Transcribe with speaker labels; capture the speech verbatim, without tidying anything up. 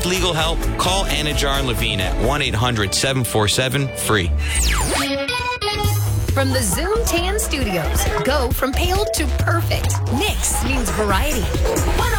Speaker 1: legal help? Call Anajar and Levine at one eight hundred seven four seven free.
Speaker 2: From the Zoom Tan Studios, go from pale to perfect. Nix means variety.